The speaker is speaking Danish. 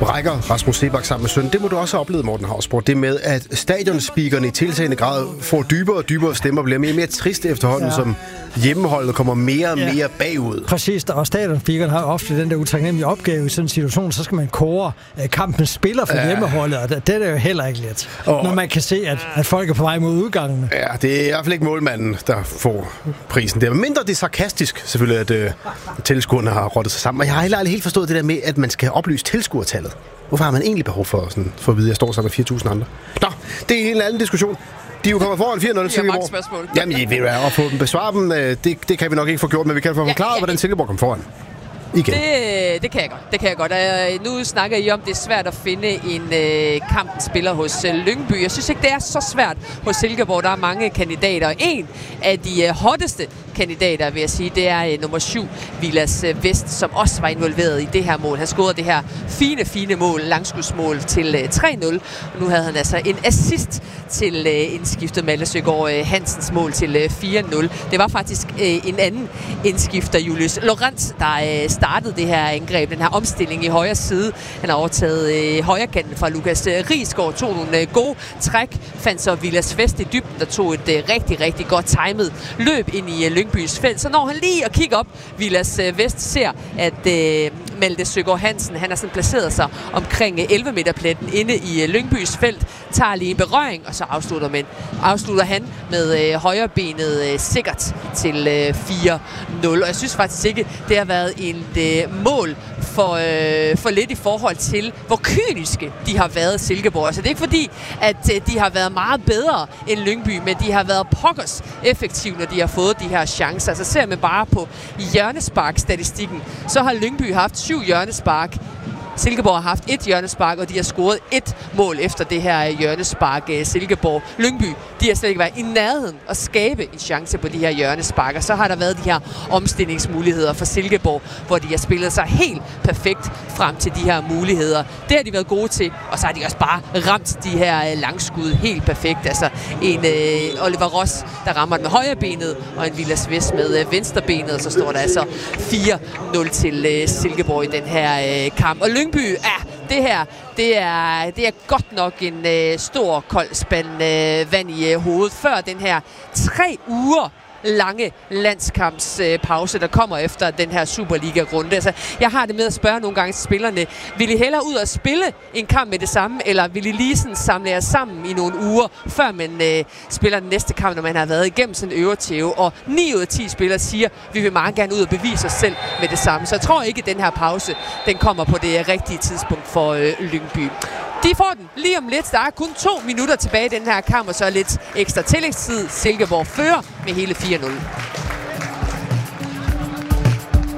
brækker Rasmus Seebach sammen med søn. Det må du også have oplevet, Morten Hausborg. Det med, at stadionspeakerne i tiltagende grad får dybere og dybere stemmer, bliver mere og mere trist efterhånden, som hjemmeholdet kommer mere og mere bagud. Præcis, og stadionspeakerne har ofte den der utaknemmelige opgave i sådan en situation, så skal man kåre kampens spiller for hjemmeholdet, og det er jo heller ikke let, når man kan se, at folk er på vej mod udgangen. Ja, det er i hvert fald ikke målmanden, der får prisen. Det er mindre det er sarkastisk, selvfølgelig, at tilskuerne har rottet sig sammen. Og jeg har heller aldrig helt forstået det der med, at man skal oplyse tilskuertallet. Hvorfor har man egentlig behov for at vide, at jeg står sammen med 4.000 andre? Nå, det er en eller anden diskussion. De er jo kommet foran 4-0 Silkeborg. Spørgsmål. Jamen, I vil at få dem besvare dem. Det kan vi nok ikke få gjort, men vi kan få forklaret, hvordan Silkeborg kom foran. Igen. Det kan jeg godt. Nu snakker I om, det er svært at finde en kampspiller hos Lyngby. Jeg synes ikke, det er så svært hos Silkeborg. Der er mange kandidater. En af de hotteste kandidater, vil jeg sige, det er nummer 7, Vilas Vest, som også var involveret i det her mål. Han scorede det her fine mål, langskudsmål til 3-0. Og nu havde han altså en assist til indskiftet Malte Søgaard Hansens mål til 4-0. Det var faktisk en anden indskifter, Julius Lorenz, der startede det her angreb, den her omstilling i højre side. Han har overtaget højrekanten fra Lukas Riisgaard, tog nogle gode træk, fandt så Vilas Vest i dybden, der tog et rigtig godt timet løb ind i Lyngbys felt. Så når han lige at kigge op, Vilas Vest ser, at Malte Søgaard Hansen, han har sådan placeret sig omkring 11-meterpletten inde i Lyngbys felt, tager lige en berøring, og så afslutter han med højrebenet sikkert til 4-0. Og jeg synes faktisk ikke, det har været et mål for lidt i forhold til, hvor kyniske de har været Silkeborg. Altså det er ikke fordi, at de har været meget bedre end Lyngby, men de har været pokkers effektive, når de har fået de her chancer. Altså ser man bare på hjørnespark-statistikken, så har Lyngby haft 7 hjørnespark. Silkeborg har haft 1 hjørnespark, og de har scoret 1 mål efter det her hjørnespark. Silkeborg, Lyngby, de har slet ikke været i nærheden at skabe en chance på de her hjørnesparker. Så har der været de her omstillingsmuligheder for Silkeborg, hvor de har spillet sig helt perfekt frem til de her muligheder. Det har de været gode til, og så har de også bare ramt de her langskud helt perfekt. Altså en Oliver Ross, der rammer den med højre benet, og en Vilas Vest med venstre benet, og så står der altså 4-0 til Silkeborg i den her kamp. Og Lyngby, det er godt nok en stor kold spand vand i hovedet før den her 3 uger lange landskampspause, der kommer efter den her Superliga-runde. Altså, jeg har det med at spørge nogle gange spillerne, vil I hellere ud og spille en kamp med det samme, eller vil I lige sådan samle jer sammen i nogle uger, før man spiller den næste kamp, når man har været igennem sådan en øvertæve? Og 9 ud af 10 spillere siger, vi vil meget gerne ud og bevise os selv med det samme. Så jeg tror ikke, at den her pause, den kommer på det rigtige tidspunkt for Lyngby. De får den lige om lidt. Der er kun 2 minutter tilbage i den her kamp, og så lidt ekstra tillægstid. Silkeborg fører med hele 4-0.